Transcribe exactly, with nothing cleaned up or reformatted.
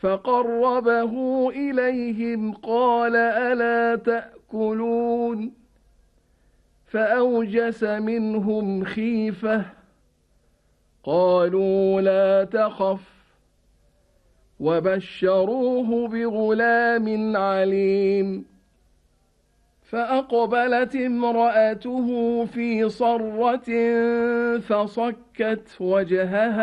فقربه إليهم قال ألا تأكلون فأوجس منهم خيفة قالوا لا تخف وبشروه بغلام عليم فأقبلت امرأته في صرة فصكت وجهها